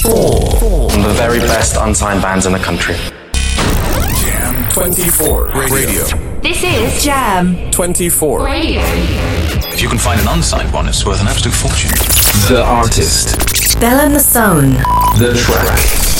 From the very best unsigned bands in the country. Jam 24 Radio. This is Jam 24 Radio. If you can find an unsigned one, it's worth an absolute fortune. The artist. Bella Masson. The track.